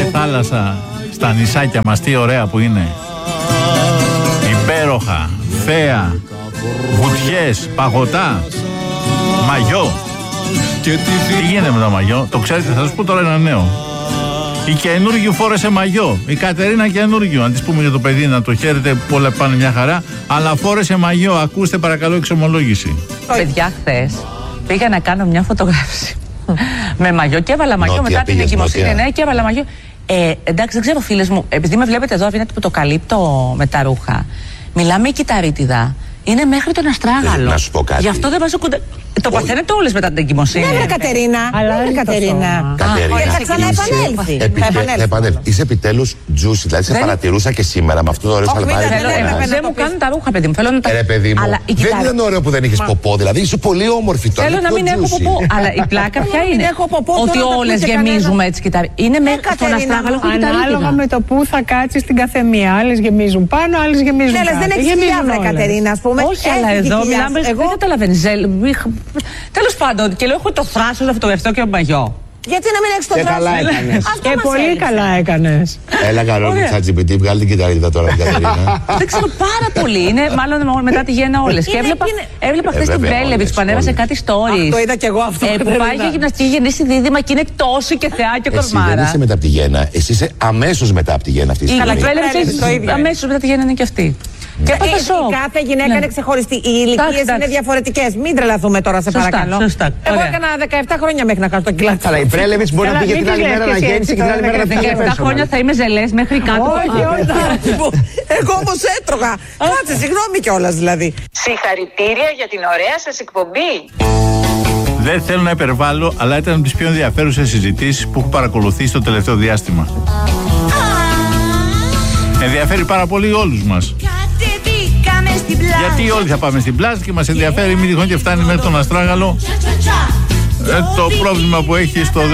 θάλασσα στα νησάκια μας, τι ωραία που είναι. Υπέροχα, θέα, βουτιές, παγωτά, μαγιό. Τι γίνεται με το μαγιό, το ξέρετε, θα σας πω τώρα ένα νέο. Η καινούργιου φόρεσε μαγιό. Η Κατερίνα καινούργιου. Αν της πούμε για το παιδί να το χαίρετε, όλα πάνε μια χαρά. Αλλά φόρεσε μαγιό. Ακούστε παρακαλώ εξομολόγηση. Παιδιά, χθες πήγα να κάνω μια φωτογράφηση με μαγιό και έβαλα μαγιό μετά την εγκυμοσύνη. Ναι, και έβαλα μαγιό. Εντάξει, δεν ξέρω, φίλες μου, επειδή με βλέπετε εδώ, αφήνετε που το καλύπτω με τα ρούχα. Μιλάμε η κυταρίτιδα. Είναι μέχρι τον αστράγαλο. Να σου πω κάτι. Γι' αυτό δεν βάζω κοντά. Το παθαίνετε όλες μετά την εγκυμοσύνη. Ναι, βρε Κατερίνα. Αλλά δεν Κατερίνα. Θα ξαναεπανέλθει. Είσαι επιτέλους juicy. Δηλαδή σε παρατηρούσα και σήμερα με αυτό το ωραίο σαλβάρι. Δεν μου κάνουν τα ρούχα, παιδί μου. Θέλω να τα. Παιδί μου, δεν ήταν ωραίο που δεν είχες ποπό. Δηλαδή είσαι πολύ όμορφη τώρα. Θέλω να μην έχω ποπό. Αλλά η πλάκα ποια είναι? Ότι όλες γεμίζουμε έτσι. Είναι μέχρι τον αστράγαλο. Ανάλογα με το που θα κάτσει στην καθεμία. Άλλες γεμίζουν πάνω, άλλες γεμίζουν κάτω. Δεν έχει κοιλιά, βρε Κατερίνα, α πούμε. Όχι, αλλά εδώ μιλάμε. Δεν καταλαβαίνεις. Τέλος πάντων, και λέω: έχω το θράσος να φωτογραφιστώ και ο μαγιό. Γιατί να μην έχεις το θράσος? Καλά έκανες. Και πολύ καλά έκανες. Έλα καλό με ChatGPT, βγάλει την κυταρίτιδα τώρα την Κατερίνα. Δεν ξέρω πάρα πολύ. Είναι μάλλον μετά τη γέννα όλες. Και έβλεπα χθες την Μπέλεβιτς που ανέβασε κάτι stories. Το είδα κι εγώ αυτό. Που πάει για γυμναστική, γεννήσει δίδυμα και είναι τόσο και θεά και κορμάρα. Εσύ δεν είσαι μετά από τη γέννα. Εσύ είσαι αμέσως μετά από τη γέννα αυτή τη στιγμή. Η Μπέλεβιτς αμέσως μετά τη γέννα είναι και αυτή. Και κάθε γυναίκα είναι ξεχωριστή. Οι ηλικίες είναι διαφορετικές. Μην τρελαθούμε τώρα, σε παρακαλώ. Εγώ έκανα 17 χρόνια μέχρι να χάσω το κιλάκι. Αλλά η Πρέλεβιτς μπορεί να πήγε την άλλη μέρα να γέννησε και την άλλη μέρα να φύγει. 17 χρόνια θα είμαι ζελές μέχρι κάτω. Εγώ όμως έτρωγα. Κάτσε, συγγνώμη κιόλας δηλαδή. Συγχαρητήρια για την ωραία σας εκπομπή. Δεν θέλω να υπερβάλλω, αλλά ήταν από τις πιο ενδιαφέρουσες συζητήσεις που έχω παρακολουθήσει το τελευταίο διάστημα. Ενδιαφέρει πάρα πολύ όλους μας. Γιατί όλοι θα πάμε στην πλάζ και μας ενδιαφέρει, μην τυχόν και φτάνει μέχρι τον αστράγαλο. Το πρόβλημα που έχει στο